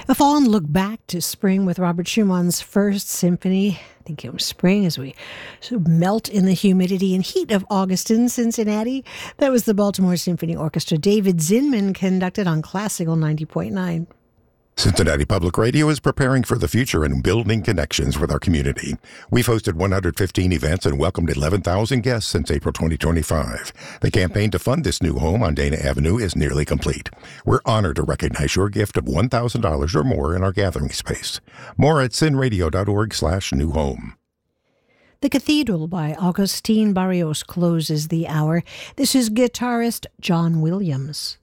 A fall look back to spring with Robert Schumann's First Symphony. I think it was spring as we melt in the humidity and heat of August in Cincinnati. That was the Baltimore Symphony Orchestra. David Zinman conducted on Classical 90.9. Cincinnati Public Radio is preparing for the future and building connections with our community. We've hosted 115 events and welcomed 11,000 guests since April 2025. The campaign to fund this new home on Dana Avenue is nearly complete. We're honored to recognize your gift of $1,000 or more in our gathering space. More at cinradio.org/new home. The Cathedral by Augustin Barrios closes the hour. This is guitarist John Williams.